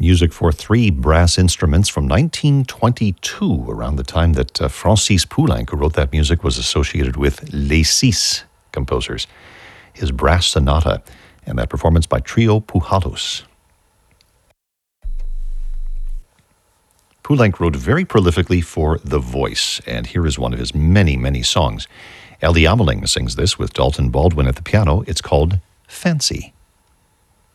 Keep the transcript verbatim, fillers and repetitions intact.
music for three brass instruments from nineteen twenty-two, around the time that uh, Francis Poulenc, who wrote that music, was associated with Les Six composers. His brass sonata, and that performance by Trio Pujados. Poulenc wrote very prolifically for The Voice, and here is one of his many, many songs. Ellie Ameling sings this with Dalton Baldwin at the piano. It's called Fancy.